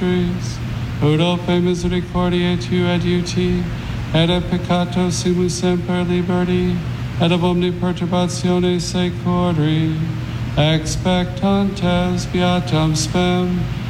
mysteries, Udope misericordiae tu et uti, et peccato simus semper liberti, et ab omni perturbatione secori, expectantes beatam spem,